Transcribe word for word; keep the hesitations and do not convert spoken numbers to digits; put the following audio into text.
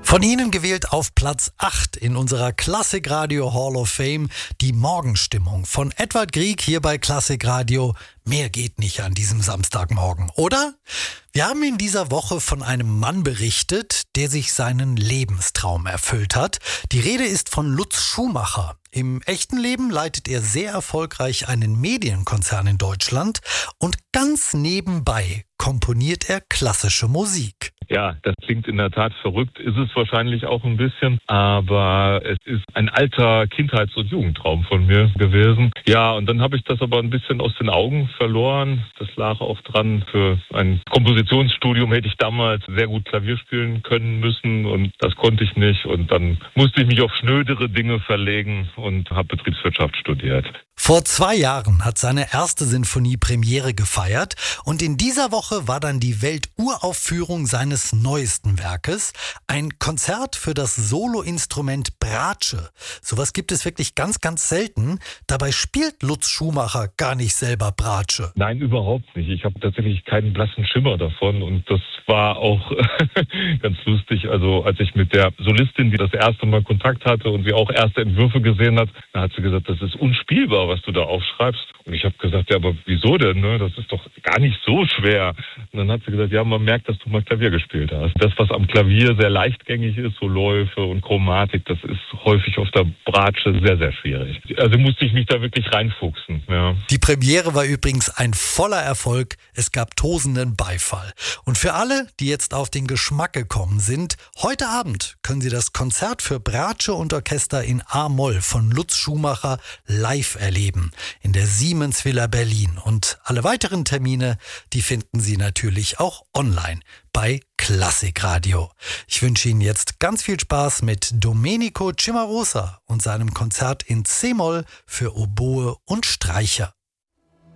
Von Ihnen gewählt auf Platz acht in unserer Klassikradio Hall of Fame die Morgenstimmung von Edward Grieg hier bei Klassikradio. Mehr geht nicht an diesem Samstagmorgen, oder? Wir haben in dieser Woche von einem Mann berichtet, der sich seinen Lebenstraum erfüllt hat. Die Rede ist von Lutz Schumacher. Im echten Leben leitet er sehr erfolgreich einen Medienkonzern in Deutschland und ganz nebenbei komponiert er klassische Musik. Ja, das klingt in der Tat verrückt, ist es wahrscheinlich auch ein bisschen, aber es ist ein alter Kindheits- und Jugendtraum von mir gewesen. Ja, und dann habe ich das aber ein bisschen aus den Augen verloren. Das lag auch dran, für ein Kompositionsstudium hätte ich damals sehr gut Klavier spielen können müssen und das konnte ich nicht. Und dann musste ich mich auf schnödere Dinge verlegen und habe Betriebswirtschaft studiert. Vor zwei Jahren hat seine erste Sinfonie Premiere gefeiert und in dieser Woche war dann die Welturaufführung seines neuesten Werkes, ein Konzert für das Soloinstrument Bratsche. Sowas gibt es wirklich ganz, ganz selten. Dabei spielt Lutz Schumacher gar nicht selber Bratsche. Nein, überhaupt nicht. Ich habe tatsächlich keinen blassen Schimmer davon und das war auch ganz lustig. Also als ich mit der Solistin, die das erste Mal Kontakt hatte und sie auch erste Entwürfe gesehen hat, da hat sie gesagt, das ist unspielbar, was du da aufschreibst. Und ich habe gesagt, ja, aber wieso denn? Ne? Das ist doch gar nicht so schwer. Und dann hat sie gesagt, ja, man merkt, dass du mal Klavier gespielt hast. Das, was am Klavier sehr leichtgängig ist, so Läufe und Chromatik, das ist häufig auf der Bratsche sehr, sehr schwierig. Also musste ich mich da wirklich reinfuchsen. Ja. Die Premiere war übrigens ein voller Erfolg. Es gab tosenden Beifall. Und für alle, die jetzt auf den Geschmack gekommen sind, heute Abend können Sie das Konzert für Bratsche und Orchester in A-Moll von Lutz Schumacher live erleben in der Siemens Villa Berlin. Und alle weiteren Termine, die finden Sie natürlich auch online bei Klassikradio. Ich wünsche Ihnen jetzt ganz viel Spaß mit Domenico Cimarosa und seinem Konzert in C-Moll für Oboe und Streicher.